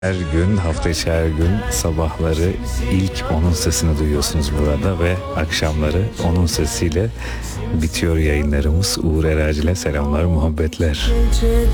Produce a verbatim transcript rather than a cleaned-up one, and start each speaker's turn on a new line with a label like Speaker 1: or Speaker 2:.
Speaker 1: Her gün, hafta içi her gün sabahları ilk onun sesini duyuyorsunuz burada ve akşamları onun sesiyle bitiyor yayınlarımız. Uğur Eracil'e selamlar, muhabbetler.